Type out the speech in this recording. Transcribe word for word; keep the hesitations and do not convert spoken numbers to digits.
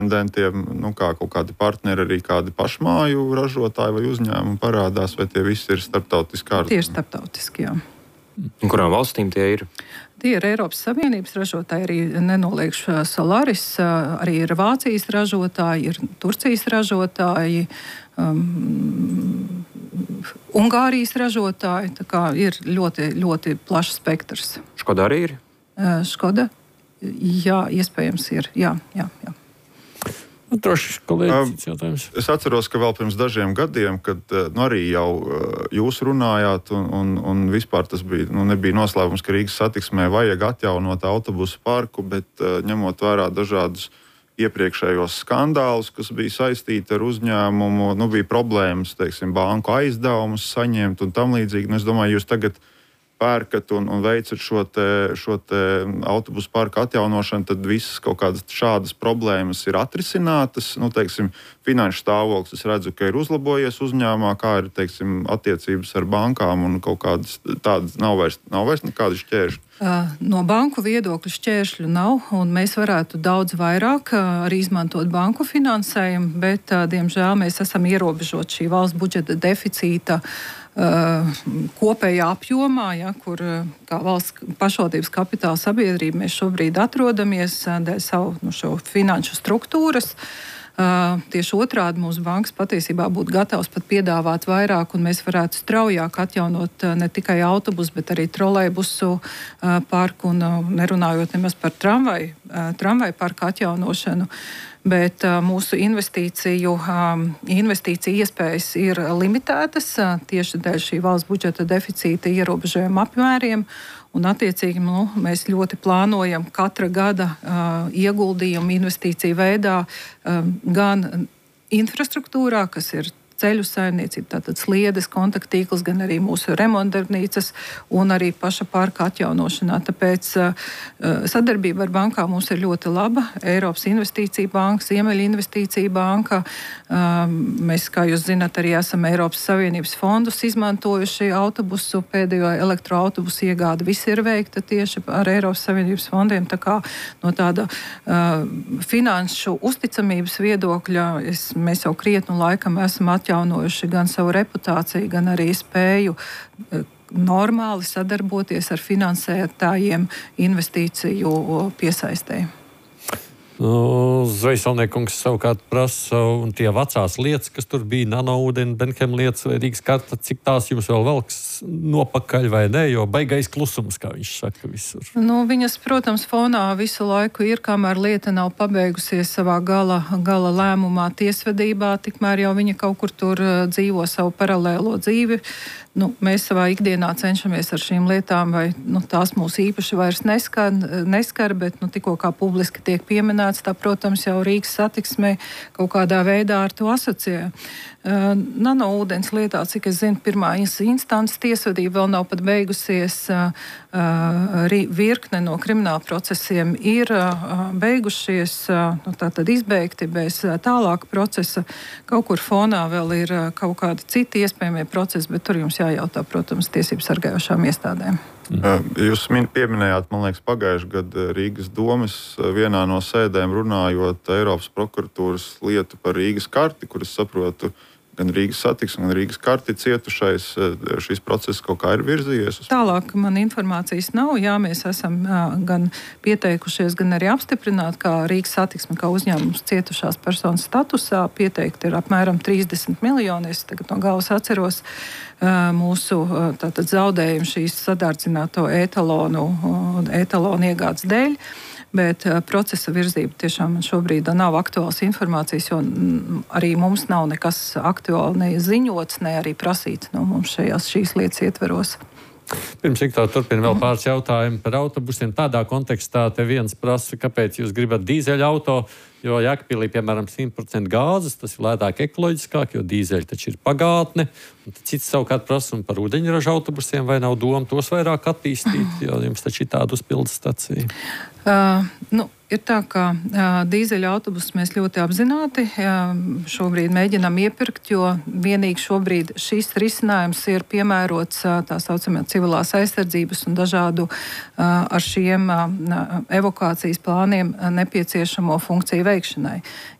Tendentiem, nu, kā kaut kādi partneri, arī kādi pašmāju ražotāji vai uzņēmumi parādās, vai tie visi ir starptautiski kārtībā? Tieši starptautiski, jā. Un kurām valstīm tie ir? Tie ir Eiropas Savienības ražotāji, arī nenoliekšu Solaris, arī ir Vācijas ražotāji, ir Turcijas ražotāji, um, Ungārijas ražotāji, tā kā ir ļoti, ļoti plašs spektrs. Škoda arī ir? Škoda, jā, iespējams ir, jā, jā, jā. Droši, kolēģis, jautājums. Es atceros, ka vēl pirms dažiem gadiem, kad nu, arī jau jūs runājāt, un, un, un vispār tas bija, nu, nebija noslēpums, ka Rīgas satiksmē vajag atjaunot autobusu parku, bet ņemot vērā dažādus iepriekšējos skandālus, kas bija saistīti ar uzņēmumu, nu, bija problēmas, teiksim, banku aizdevumus saņemt un tam līdzīgi. Nu, es domāju, jūs tagad pērkat un, un veicat šo, te, šo te autobusu parku atjaunošanu, tad visas kaut kādas šādas problēmas ir atrisinātas. Nu, teiksim, finanšu stāvoklis, es redzu, ka ir uzlabojies uzņēmumā, kā ir, teiksim, attiecības ar bankām un kaut kādas tādas nav vairs, nav vairs nekādi šķēršļi. No banku viedokļa šķēršļu nav, un mēs varētu daudz vairāk arī izmantot banku finansējumu, bet, diemžēl, mēs esam ierobežot šī valsts budžeta deficīta kopējā apjomā, ja, kur kā valsts pašvaldības kapitāla sabiedrība mēs šobrīd atrodamies dēļ savu nu, šo finanšu struktūras. Uh, tieši otrādi mūsu bankas patiesībā būtu gatavs pat piedāvāt vairāk, un mēs varētu straujāk atjaunot uh, ne tikai autobusu, bet arī trolejbusu uh, parku, un uh, nerunājot nemaz par tramvaju, uh, tramvaju parku atjaunošanu. Bet uh, mūsu investīciju, um, investīciju iespējas ir limitētas uh, tieši dēļ šī valsts budžeta deficīta ierobežojuma apmēriem. Un, attiecīgi, nu, mēs ļoti plānojam katra gada uh, ieguldījumu investīciju veidā um, gan infrastruktūrā, kas ir ceļu saimniecība, tātad sliedes, kontaktīkls, gan arī mūsu remontdarbnīcas un arī paša parka atjaunošanā. Tāpēc uh, sadarbība ar bankām mums ir ļoti laba. Eiropas Investīcija banka, Ziemeļa Investīcija banka. Um, mēs, kā jūs zināt, arī esam Eiropas Savienības fondus izmantojuši autobusu, pēdējo elektroautobusu iegādi. Viss ir veikta tieši ar Eiropas Savienības fondiem. Tā kā no tāda uh, finanšu uzticamības viedokļa es, mēs jau krietnu laikam esam atjaunojuši atjaunojuši gan savu reputāciju, gan arī spēju normāli sadarboties ar finansētājiem investīciju piesaistē. Nu, Zvejsalniekungs savukārt prasa, un tie vecās lietas, kas tur bija, nanoūdeni, Benhem lietas vai Rīgas karta, cik tās jums vēl velks nopakaļ vai ne, jo baigais klusums, kā viņš saka, visur. Nu, viņas, protams, fonā visu laiku ir, kamēr lieta nav pabeigusies savā gala, gala lēmumā tiesvedībā, tikmēr jau viņa kaut kur tur dzīvo savu paralēlo dzīvi. Nu, mēs savā ikdienā cenšamies ar šīm lietām, vai nu, tās mūs īpaši vairs neskar, neskar bet nu, tikko kā publiski tiek pieminēts, tā, protams, jau Rīgas satiksmē kaut kādā veidā ar to asociē. Uh, Nanoūdens lietā, cik es zinu, pirmā instances tiesvedība vēl nav pat beigusies. Uh, uh, virkne no krimināla procesiem ir uh, beigušies, uh, nu, tātad izbeigti bez uh, tālāka procesa. Kaut kur fonā vēl ir uh, kaut kādi citi iespējamie procesi, bet tur jums jājautā, protams, tiesību sargājošām iestādēm. Mm. Jūs pieminējāt, man liekas, pagājušajā gadā Rīgas domes vienā no sēdēm runājot Eiropas prokuratūras lietu par Rīgas karti, kuras saprotu, gan Rīgas satiksme, gan Rīgas karti cietušais, šīs process kaut kā ir virzījies? Tālāk man informācijas nav. Jā, mēs esam gan pieteikušies, gan arī apstiprināti, kā Rīgas satiksme, kā uzņēmums cietušās personas statusā. Pieteikti ir apmēram trīsdesmit miljoni. Es tagad no galvas atceros mūsu tātad zaudējumu šīs sadārdzināto etalonu, etalonu iegādes dēļ. Bet uh, procesa virzība tiešām man šobrīd nav aktuāls informācijas, jo mm, arī mums nav nekas aktuāli ne ziņots, ne arī prasīts no mums šajās šīs lietas ietveros. Pirms ik tā turpina vēl pāris jautājumu par autobusiem. Tādā kontekstā te viens prasa, kāpēc jūs gribat dīzeļa auto, jo Jēkabpilī, piemēram, simt procenti gāzes, tas ir lētāk ekoloģiskāk, jo dīzeļi taču ir pagātne. Un cits savukārt prasa un par ūdeņraža autobusiem, vai nav doma tos vairāk attīstīt, jo jums taču ir tāda uzpildes stacija. Uh, nu, ir tā, ka uh, dīzeļa autobusus mēs ļoti apzināti uh, šobrīd mēģinām iepirkt, jo vienīgi šobrīd šis risinājums ir piemērots uh, tā saucamajā civilās aizsardzības un dažādu uh, ar šiem uh, evakuācijas plāniem uh, nepieciešamo funkciju veikšanai.